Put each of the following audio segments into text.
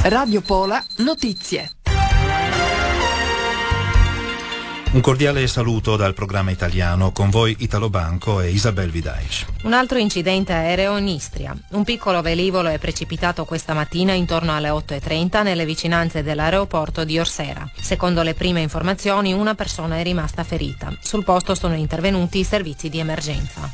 Radio Pola Notizie. Un cordiale saluto dal programma italiano, con voi Italo Banco e Isabel Vidaic. Un altro incidente aereo in Istria. Un piccolo velivolo è precipitato questa mattina intorno alle 8:30 nelle vicinanze dell'aeroporto di Orsera. Secondo le prime informazioni, una persona è rimasta ferita. Sul posto sono intervenuti i servizi di emergenza.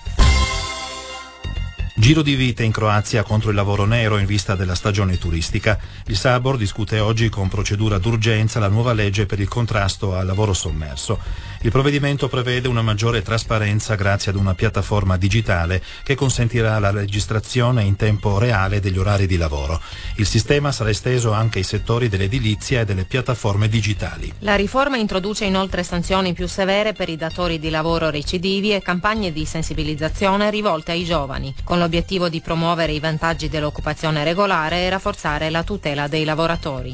Giro di vite in Croazia contro il lavoro nero in vista della stagione turistica. Il Sabor discute oggi con procedura d'urgenza la nuova legge per il contrasto al lavoro sommerso. Il provvedimento prevede una maggiore trasparenza grazie ad una piattaforma digitale che consentirà la registrazione in tempo reale degli orari di lavoro. Il sistema sarà esteso anche ai settori dell'edilizia e delle piattaforme digitali. La riforma introduce inoltre sanzioni più severe per i datori di lavoro recidivi e campagne di sensibilizzazione rivolte ai giovani, con l'obiettivo di promuovere i vantaggi dell'occupazione regolare e rafforzare la tutela dei lavoratori.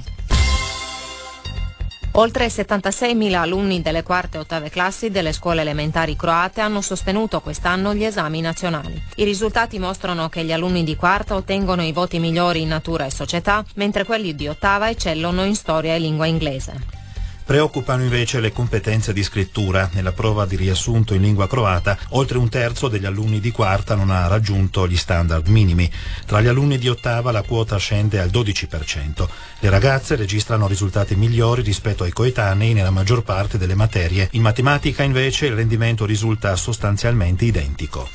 Oltre 76.000 alunni delle quarte e ottave classi delle scuole elementari croate hanno sostenuto quest'anno gli esami nazionali. I risultati mostrano che gli alunni di quarta ottengono i voti migliori in natura e società, mentre quelli di ottava eccellono in storia e lingua inglese. Preoccupano invece le competenze di scrittura. Nella prova di riassunto in lingua croata, oltre un terzo degli alunni di quarta non ha raggiunto gli standard minimi. Tra gli alunni di ottava la quota scende al 12%. Le ragazze registrano risultati migliori rispetto ai coetanei nella maggior parte delle materie. In matematica, invece, il rendimento risulta sostanzialmente identico.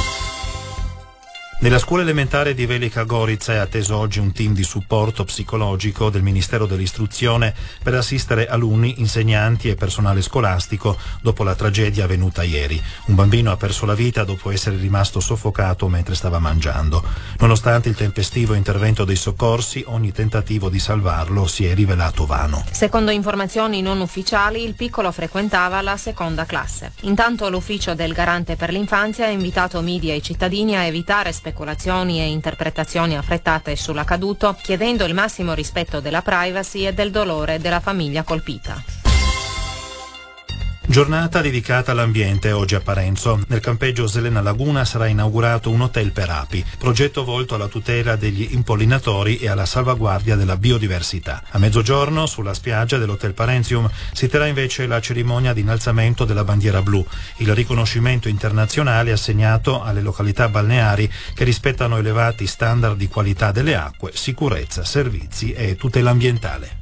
Nella scuola elementare di Velika Gorica è atteso oggi un team di supporto psicologico del Ministero dell'Istruzione per assistere alunni, insegnanti e personale scolastico dopo la tragedia avvenuta ieri. Un bambino ha perso la vita dopo essere rimasto soffocato mentre stava mangiando. Nonostante il tempestivo intervento dei soccorsi, ogni tentativo di salvarlo si è rivelato vano. Secondo informazioni non ufficiali, il piccolo frequentava la seconda classe. Intanto l'ufficio del Garante per l'infanzia ha invitato media e cittadini a evitare speculazioni e interpretazioni affrettate sull'accaduto, chiedendo il massimo rispetto della privacy e del dolore della famiglia colpita. Giornata dedicata all'ambiente oggi a Parenzo. Nel campeggio Zelena Laguna sarà inaugurato un hotel per api, progetto volto alla tutela degli impollinatori e alla salvaguardia della biodiversità. A mezzogiorno, sulla spiaggia dell'hotel Parenzium, si terrà invece la cerimonia di innalzamento della bandiera blu, il riconoscimento internazionale assegnato alle località balneari che rispettano elevati standard di qualità delle acque, sicurezza, servizi e tutela ambientale.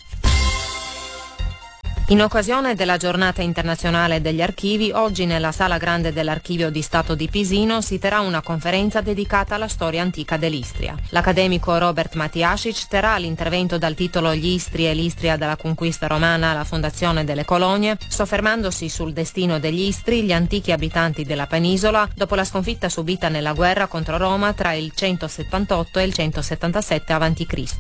In occasione della giornata internazionale degli archivi, oggi nella Sala Grande dell'Archivio di Stato di Pisino si terrà una conferenza dedicata alla storia antica dell'Istria. L'accademico Robert Matiasic terrà l'intervento dal titolo Gli Istri e l'Istria dalla conquista romana alla fondazione delle colonie, soffermandosi sul destino degli Istri, gli antichi abitanti della penisola, dopo la sconfitta subita nella guerra contro Roma tra il 178 e il 177 a.C.